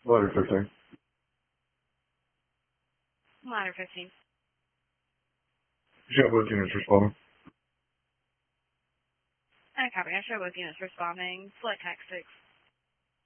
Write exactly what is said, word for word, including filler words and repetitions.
Ladder fifteen. Ladder fifteen. Show both units responding. I copy. I show both units responding. Select tactics.